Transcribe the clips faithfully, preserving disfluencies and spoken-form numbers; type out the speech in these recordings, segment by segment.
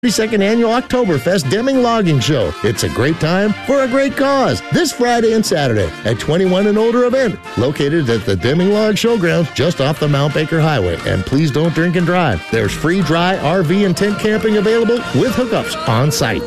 thirty-second Annual Oktoberfest Deming Logging Show. It's a great time for a great cause. This Friday and Saturday at twenty-one and older event, located at the Deming Log Showgrounds just off the Mount Baker Highway. And please don't drink and drive. There's free dry R V and tent camping available with hookups on site.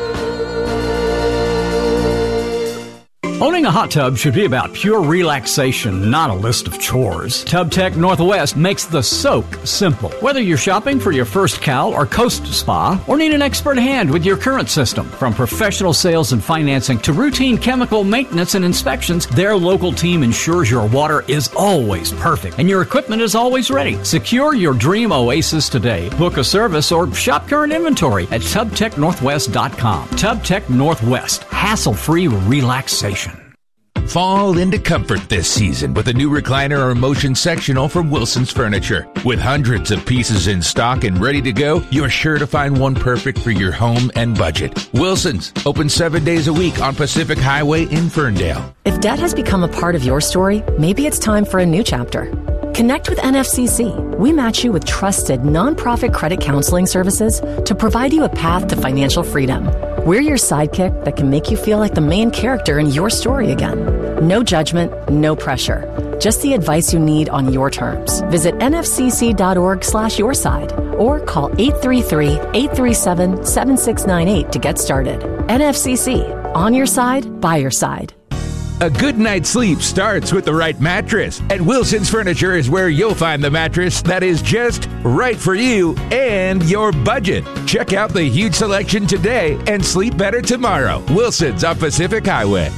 Owning a hot tub should be about pure relaxation, not a list of chores. TubTech Northwest makes the soak simple. Whether you're shopping for your first cow or coast spa, or need an expert hand with your current system, from professional sales and financing to routine chemical maintenance and inspections, their local team ensures your water is always perfect and your equipment is always ready. Secure your dream oasis today. Book a service or shop current inventory at tub tech northwest dot com. TubTech Northwest, hassle-free relaxation. Fall into comfort this season with a new recliner or motion sectional from Wilson's Furniture. With hundreds of pieces in stock and ready to go, you're sure to find one perfect for your home and budget. Wilson's, open seven days a week on Pacific Highway in Ferndale. If debt has become a part of your story, maybe it's time for a new chapter. Connect with N F C C. We match you with trusted nonprofit credit counseling services to provide you a path to financial freedom. We're your sidekick that can make you feel like the main character in your story again. No judgment, no pressure. Just the advice you need on your terms. Visit nfcc.org slash your side or call eight three three, eight three seven, seven six nine eight to get started. N F C C. On your side, by your side. A good night's sleep starts with the right mattress, and Wilson's Furniture is where you'll find the mattress that is just right for you and your budget. Check out the huge selection today and sleep better tomorrow. Wilson's on Pacific Highway.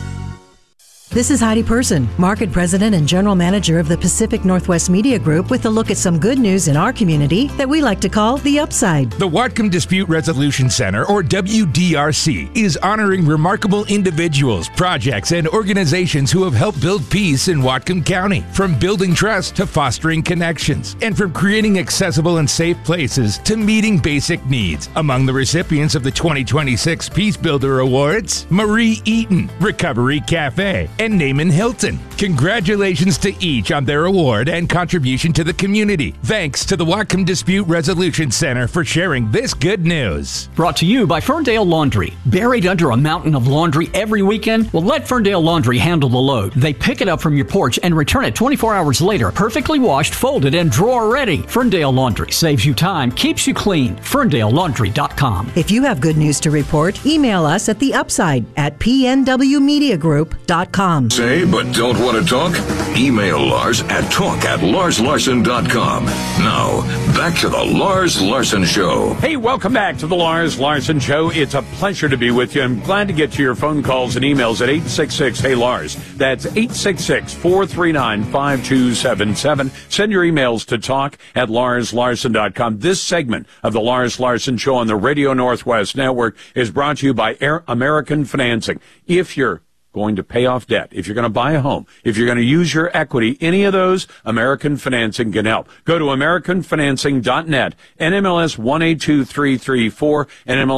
This is Heidi Person, Market President and General Manager of the Pacific Northwest Media Group, with a look at some good news in our community that we like to call the upside. The Whatcom Dispute Resolution Center, or W D R C, is honoring remarkable individuals, projects, and organizations who have helped build peace in Whatcom County, from building trust to fostering connections, and from creating accessible and safe places to meeting basic needs. Among the recipients of the twenty twenty-six Peace Builder Awards, Marie Eaton, Recovery Cafe, and Naaman Hilton. Congratulations to each on their award and contribution to the community. Thanks to the Whatcom Dispute Resolution Center for sharing this good news. Brought to you by Ferndale Laundry. Buried under a mountain of laundry every weekend? Well, let Ferndale Laundry handle the load. They pick it up from your porch and return it twenty-four hours later, perfectly washed, folded, and drawer ready. Ferndale Laundry saves you time, keeps you clean. ferndale laundry dot com. If you have good news to report, email us at the upside at p n w media group dot com. Say, but don't want to talk? Email Lars at talk at lars larson dot com. Now, back to the Lars Larson Show. Hey, welcome back to the Lars Larson Show. It's a pleasure to be with you. I'm glad to get to your phone calls and emails at eight six six, hey Lars. That's eight six six, four three nine, five two seven seven. Send your emails to talk at lars larson dot com. This segment of the Lars Larson Show on the Radio Northwest Network is brought to you by Air American Financing. If you're going to pay off debt, if you're going to buy a home, if you're going to use your equity, any of those, American Financing can help. Go to american financing dot net, N M L S one eight two three three four, N M L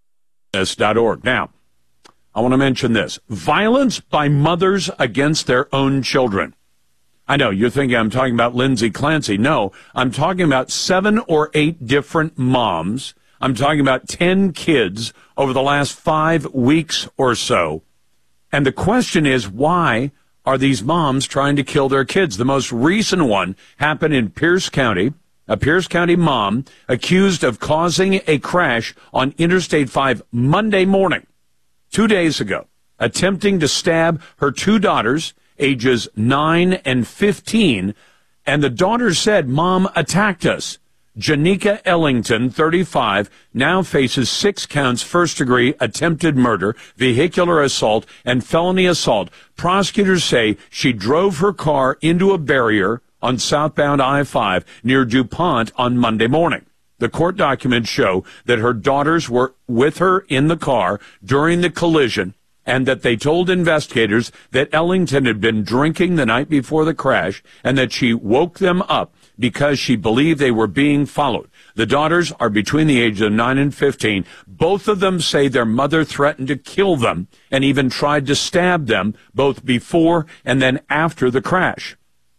S dot org. Now, I want to mention this. Violence by mothers against their own children. I know, you're thinking I'm talking about Lindsay Clancy. No, I'm talking about seven or eight different moms. I'm talking about ten kids over the last five weeks or so. And the question is, why are these moms trying to kill their kids? The most recent one happened in Pierce County. A Pierce County mom accused of causing a crash on Interstate five Monday morning, two days ago, attempting to stab her two daughters, ages nine and fifteen. And the daughter said, "Mom attacked us." Janika Ellington, thirty-five, now faces six counts, first-degree attempted murder, vehicular assault, and felony assault. Prosecutors say she drove her car into a barrier on southbound I five near DuPont on Monday morning. The court documents show that her daughters were with her in the car during the collision, and that they told investigators that Ellington had been drinking the night before the crash and that she woke them up because she believed they were being followed. The daughters are between the ages of nine and fifteen. Both of them say their mother threatened to kill them and even tried to stab them both before and then after the crash.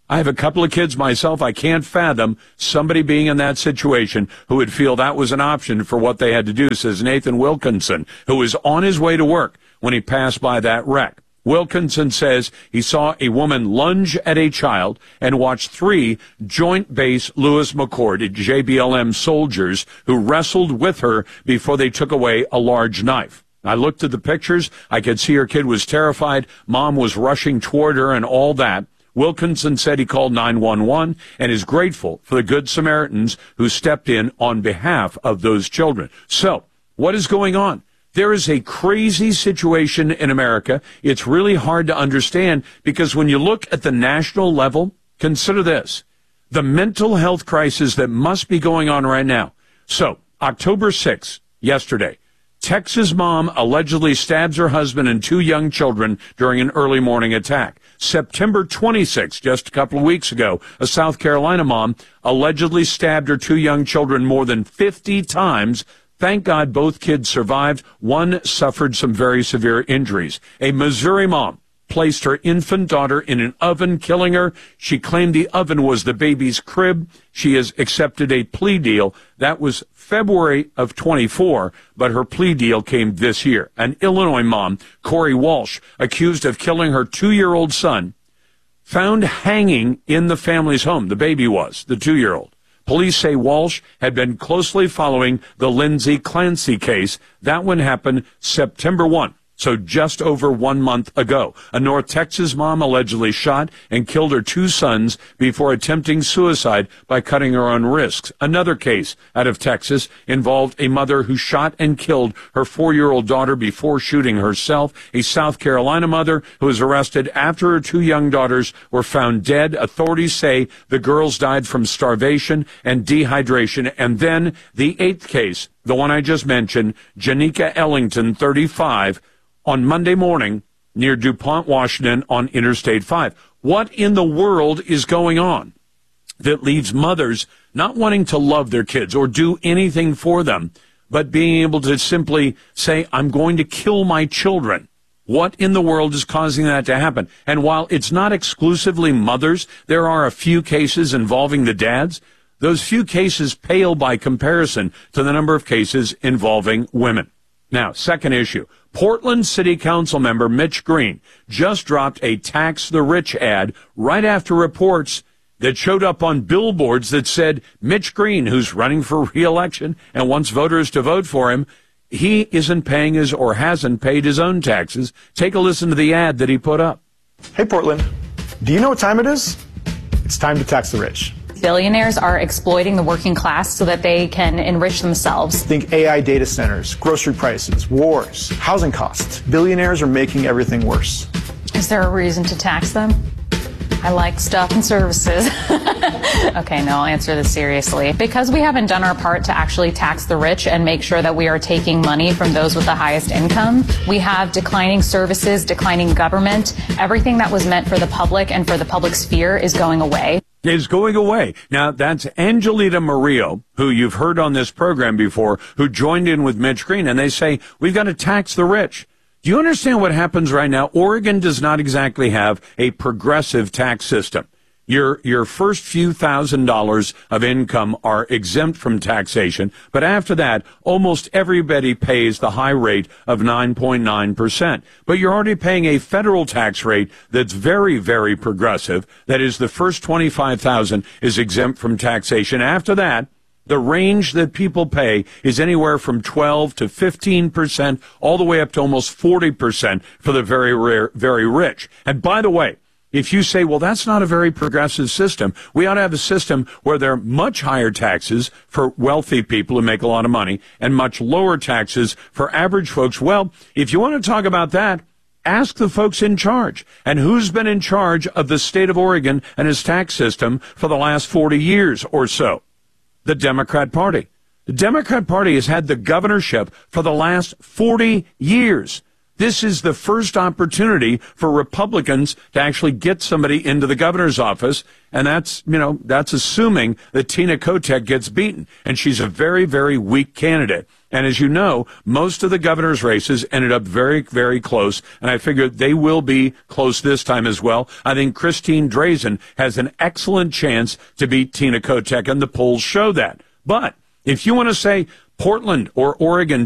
I have a couple of kids myself. I can't fathom somebody being in that situation who would feel that was an option for what they had to do, says Nathan Wilkinson, who was on his way to work when he passed by that wreck. Wilkinson says he saw a woman lunge at a child and watched three Joint Base Lewis McChord J B L M soldiers who wrestled with her before they took away a large knife. I looked at the pictures. I could see her kid was terrified. Mom was rushing toward her and all that. Wilkinson said he called nine one one and is grateful for the Good Samaritans who stepped in on behalf of those children. So, what is going on? There is a crazy situation in America. It's really hard to understand because when you look at the national level, consider this, the mental health crisis that must be going on right now. So, October sixth, yesterday, Texas mom allegedly stabs her husband and two young children during an early morning attack. September twenty-sixth, just a couple of weeks ago, a South Carolina mom allegedly stabbed her two young children more than fifty times. Thank God both kids survived. One suffered some very severe injuries. A Missouri mom placed her infant daughter in an oven, killing her. She claimed the oven was the baby's crib. She has accepted a plea deal. That was February of twenty-four, but her plea deal came this year. An Illinois mom, Corey Walsh, accused of killing her two-year-old son, found hanging in the family's home. The baby was, the two-year-old. Police say Walsh had been closely following the Lindsay Clancy case. That one happened September first. So just over one month ago, a North Texas mom allegedly shot and killed her two sons before attempting suicide by cutting her own wrists. Another case out of Texas involved a mother who shot and killed her four-year-old daughter before shooting herself. A South Carolina mother who was arrested after her two young daughters were found dead. Authorities say the girls died from starvation and dehydration. And then the eighth case, the one I just mentioned, Janika Ellington, thirty-five, on Monday morning near DuPont, Washington on Interstate five. What in the world is going on that leaves mothers not wanting to love their kids or do anything for them, but being able to simply say, I'm going to kill my children? What in the world is causing that to happen? And while it's not exclusively mothers, there are a few cases involving the dads. Those few cases pale by comparison to the number of cases involving women. Now, second issue. Portland City Council member Mitch Green just dropped a tax the rich ad right after reports that showed up on billboards that said Mitch Green, who's running for re-election and wants voters to vote for him, he isn't paying his or hasn't paid his own taxes. Take a listen to the ad that he put up. Hey, Portland, do you know what time it is? It's time to tax the rich. Billionaires are exploiting the working class so that they can enrich themselves. Think A I data centers, grocery prices, wars, housing costs. Billionaires are making everything worse. Is there a reason to tax them? I like stuff and services. Okay, no, I'll answer this seriously. Because we haven't done our part to actually tax the rich and make sure that we are taking money from those with the highest income, we have declining services, declining government. Everything that was meant for the public and for the public sphere is going away. Is going away. Now, that's Angelita Murillo, who you've heard on this program before, who joined in with Mitch Green, and they say, we've got to tax the rich. Do you understand what happens right now? Oregon does not exactly have a progressive tax system. Your your first few thousand dollars of income are exempt from taxation, but after that, almost everybody pays the high rate of nine point nine percent. But you're already paying a federal tax rate that's very, very progressive. That is, the first twenty-five thousand dollars is exempt from taxation. After that, the range that people pay is anywhere from twelve to fifteen percent, all the way up to almost forty percent for the very rare, very rich. And by the way, if you say, well, that's not a very progressive system, we ought to have a system where there are much higher taxes for wealthy people who make a lot of money and much lower taxes for average folks. Well, if you want to talk about that, ask the folks in charge. And who's been in charge of the state of Oregon and its tax system for the last forty years or so? The Democrat Party. The Democrat Party has had the governorship for the last forty years. This is the first opportunity for Republicans to actually get somebody into the governor's office, and that's, you know, that's assuming that Tina Kotek gets beaten, and she's a very, very weak candidate. And as you know, most of the governor's races ended up very, very close, and I figure they will be close this time as well. I think Christine Drazan has an excellent chance to beat Tina Kotek, and the polls show that. But if you want to say Portland or Oregon